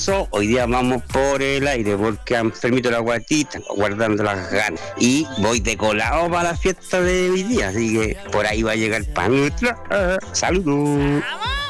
Hoy día vamos por el aire porque han enfermito la guatita, guardando las ganas. Y voy de colado para la fiesta de hoy día, así que por ahí va a llegar pan. Saludos.